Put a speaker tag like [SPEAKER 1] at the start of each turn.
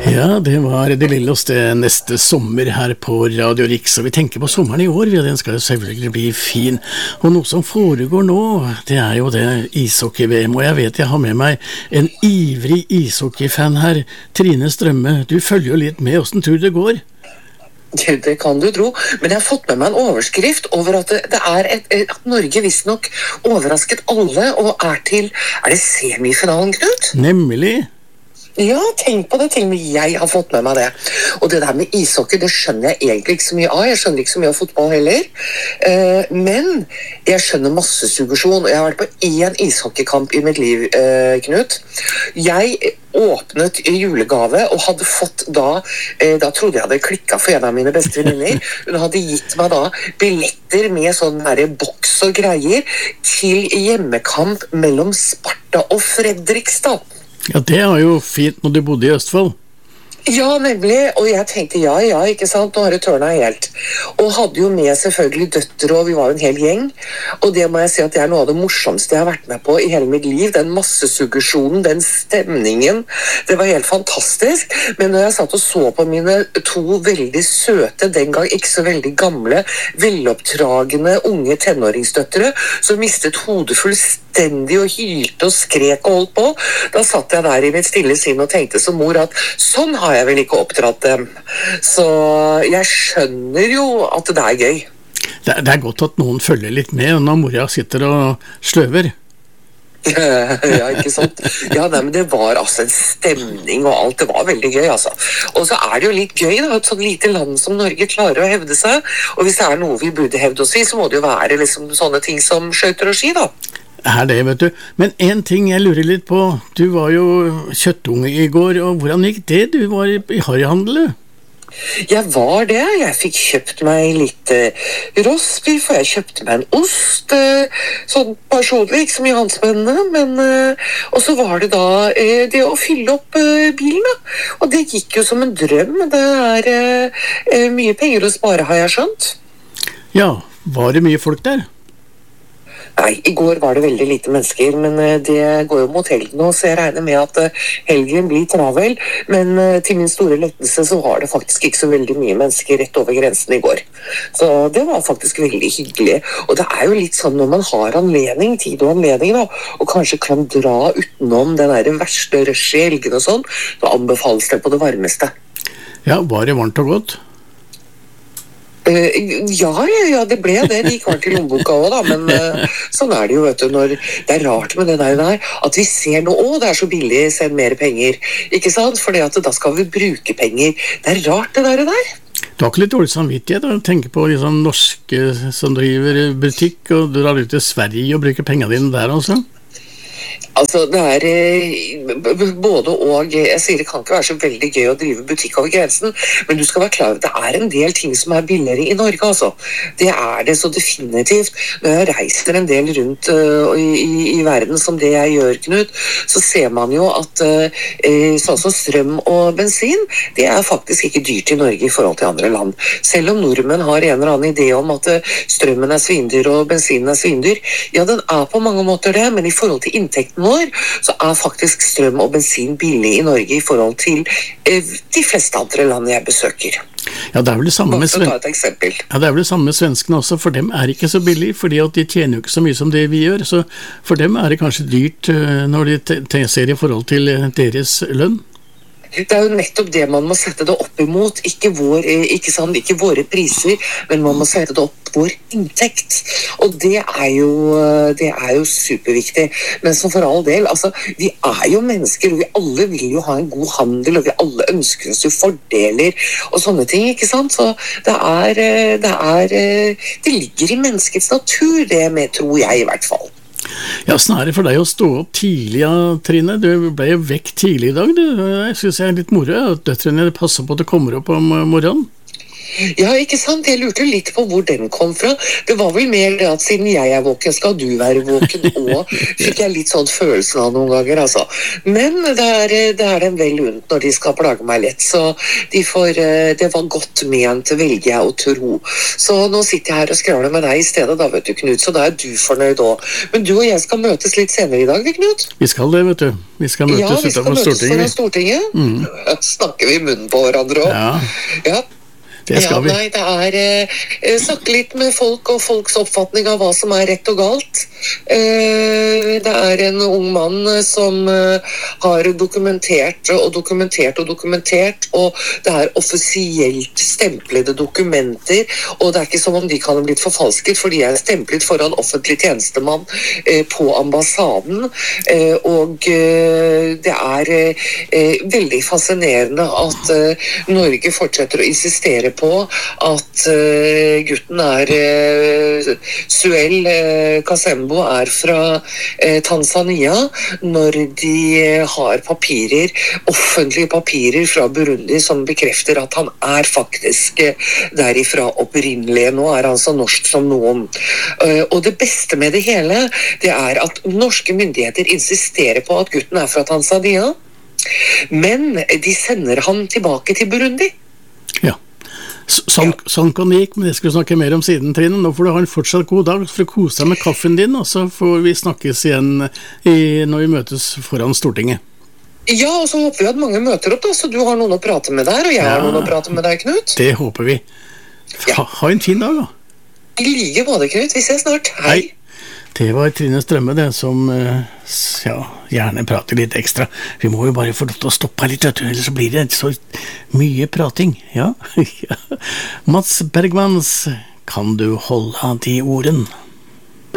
[SPEAKER 1] Ja, det var det Lillos det neste sommer her på Radio Riks, og vi tenker på sommeren i år, den skal jo selvfølgelig bli fin. Og noe som foregår nå, det er jo det ishockey-VM, og jeg vet jeg har med meg en ivrig ishockey-fan her, Trine Strømme. Du følger jo litt med, hvordan tror du det går?
[SPEAKER 2] Det kan du tro, men jeg har fått med meg en overskrift over at det er at Norge visst nok overrasket alle, og er det semifinalen, Knut?
[SPEAKER 1] Nemlig.
[SPEAKER 2] Ja, tenk på det, til og med jeg har fått med meg det. Og det der med ishockey, det skjønner jeg egentlig ikke så mye av. Jeg skjønner ikke så mye av fotball heller. Men jeg skjønner massesuggesjon, og jeg har vært på én ishockeykamp i mitt liv, Knut. Jeg åpnet julegave og hadde fått da trodde jeg hadde klikket for en av mine beste venninner. Hun hadde gitt meg da billetter med sånn der boks og greier til hjemmekamp mellom Sparta og Fredrikstad.
[SPEAKER 1] Ja, det var jo fint når du bodde i Østfold.
[SPEAKER 2] Ja, nemlig, og jeg tenkte ja, ikke sant, nå har det tørnet helt. Og hadde jo med selvfølgelig døtre, og vi var jo en hel gjeng. Og det må jeg si at det er noe av det morsomste jeg har vært med på i hele mitt liv. Den massesuggesjonen, den stemningen, det var helt fantastisk. Men når jeg satt og så på mine to veldig søte, den gang ikke så veldig gamle, veloppdragende unge tenåringsdøtre, så mistet hodet fullstendig og hylte og skrek og holdt på. Da satt jeg der i mitt stille sinn og tenkte som mor at sånn har jeg vel ikke oppdratt dem. Så jeg skjønner jo at det er gøy.
[SPEAKER 1] Det er godt at noen følger litt med når mora sitter og sløver.
[SPEAKER 2] Ja, ikke sant? Ja, nei, men det var altså en stemning og alt, det var veldig gøy altså. Og så er det jo litt gøy da, et sånt lite land som Norge klarer å hevde seg, og hvis det er noe vi burde hevde oss i, så må det jo være liksom sånne ting som skøyter og ski da.
[SPEAKER 1] Er det, vet du. Men en ting jeg lurer litt på, du var jo kjøttunge i går, og hvordan gikk det? Du var i harryhandel.
[SPEAKER 2] Jeg var det, jeg fikk kjøpt meg litt rostbiff, og jeg kjøpte meg en ost, sånn personlig, ikke så mye handspennende, men og så var det da det å fylle opp bilen da, og det gikk jo som en drøm, det er mye penger å spare, har jeg skjønt.
[SPEAKER 1] Ja, var det mye folk der?
[SPEAKER 2] Nei, i går var det veldig lite mennesker, men det går jo mot helgen nå, så jeg regner med at helgen blir travel, men til min store lettelse så var det faktisk ikke så veldig mye mennesker rett over grensen i går. Så det var faktisk veldig hyggelig, og det er jo litt sånn når man har anledning, tid og anledning da, og kanskje kan dra utenom den der verste rush i helgen og sånn, da anbefales det på det varmeste.
[SPEAKER 1] Ja, var det varmt og godt?
[SPEAKER 2] Ja, det ble det. Det gikk varmt i lommeboka også da, men sånn er det jo, vet du, når det er rart med det der, at vi ser noe, det er så billig, send mer penger, ikke sant? Fordi at da skal vi bruke penger. Det er rart det der.
[SPEAKER 1] Du har ikke litt dårlig samvittighet å tenke på liksom norske som driver butikk, og du drar ut til Sverige og bruker pengene dine der også?
[SPEAKER 2] Altså, det er både og, jeg sier det kan ikke være så veldig gøy å drive butikk over grensen, men du skal være klar over at det er en del ting som er billigere i Norge, altså. Det er det så definitivt. Når jeg reiser en del rundt i verden som det jeg gjør, Knut, så ser man jo at sånn som strøm og bensin, det er faktisk ikke dyrt i Norge i forhold til andre land. Selv om nordmenn har en eller annen idé om at strømmen er svindyr og bensinen er svindyr, ja, den er på mange måter det, men i forhold til inntekten vår, så er faktisk strøm og bensin billig i Norge i forhold til de fleste andre land jeg besøker.
[SPEAKER 1] Ja, det er vel det samme med
[SPEAKER 2] ta et eksempel.
[SPEAKER 1] Ja, det er vel det samme med svenskene også, for dem er ikke så billig, fordi at de tjener jo ikke så mye som det vi gjør, så for dem er det kanskje dyrt når de ser i forhold til deres lønn.
[SPEAKER 2] Det er jo nettopp det man må sette det opp imot, ikke våre priser, men man må sette det opp vår inntekt. Og det er jo superviktig. Men som for all del, altså, vi er jo mennesker, og vi alle vil jo ha en god handel, og vi alle ønsker oss jo fordeler og sånne ting, ikke sant? Så det ligger i menneskets natur, det med, tror jeg i hvert fall.
[SPEAKER 1] Ja, snarere for deg å stå opp tidlig, ja, Trine. Du ble jo vekk tidlig i dag. Jeg synes jeg er litt moro at døtrene passer på at du kommer opp om morgenen.
[SPEAKER 2] Ja, ikke sant? Jeg lurte litt på hvor den kom fra. Det var vel mer det at siden jeg våken, skal du være våken, og fikk jeg litt sånn følelsen av noen ganger, altså. Men det er dem vel unt når de skal plage meg lett, så det var godt ment, velger jeg å tro. Så nå sitter jeg her og skravler med deg i stedet da, vet du, Knut, så da er du fornøyd også. Men du og jeg skal møtes litt senere i dag, Knut?
[SPEAKER 1] Vi skal det, vet du. Vi skal møtes utenfor Stortinget.
[SPEAKER 2] Snakker vi i munnen på hverandre også? Ja.
[SPEAKER 1] Det skal vi.
[SPEAKER 2] Nei, det snakke litt med folk og folks oppfatning av hva som er rett og galt. Det er en ung mann som har dokumentert, og det er offisielt stemplede dokumenter, og det er ikke som om de kan ha blitt forfalsket, for de er stemplet foran offentlig tjenestemann på ambassaden, og det er veldig fascinerende at Norge fortsetter å insistere på at gutten er Suel Kasembo er fra Tanzania, når de har offentlige papirer fra Burundi som bekrefter at han er faktisk derifra opprinnelig. Nå er han så norsk som noen. Og det beste med det hele, det er at norske myndigheter insisterer på at gutten er fra Tanzania, men de sender han tilbake til Burundi.
[SPEAKER 1] Ja. Sånn kan det gikk, men det skal vi snakke mer om siden, Trine. Nå får du ha en fortsatt god dag for å kose deg med kaffen din, og så får vi snakkes igjen når vi møtes foran Stortinget.
[SPEAKER 2] Ja, og så håper vi at mange møter opp da, så du har noen å prate med der, og jeg har noen å prate med deg, Knut.
[SPEAKER 1] Det håper vi. Ha en fin dag da.
[SPEAKER 2] I like måte, Knut. Vi ses snart. Hei.
[SPEAKER 1] Det var Trine Strømme det, som gjerne prater litt ekstra. Vi må jo bare få lov til å stoppe litt, ellers så blir det så mye prating. Ja. Mats Bergmans, kan du holde de orden?